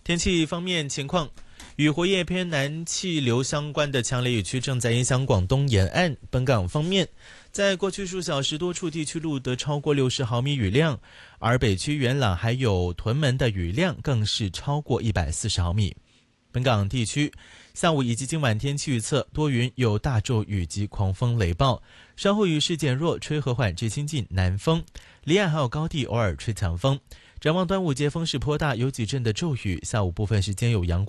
天气方面情况，与活跃偏南气流相关的强雷雨区正在影响广东沿岸。本港方面，在过去数小时，多处地区录得超过60毫米雨量，而北区元朗还有屯门的雨量更是超过140毫米。本港地区下午以及今晚天气预测，多云有大骤雨及狂风雷暴，稍后雨势减弱，吹和缓至清劲南风，离岸还有高地偶尔吹强风。展望端午节风势颇大，有几阵的骤雨，下午部分时间有阳光。